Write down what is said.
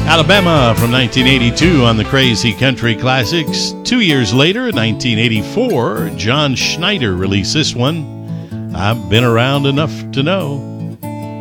Alabama from 1982 on the Crazy Country Classics. 2 years later, in 1984, John Schneider released this one, I've Been Around Enough to Know.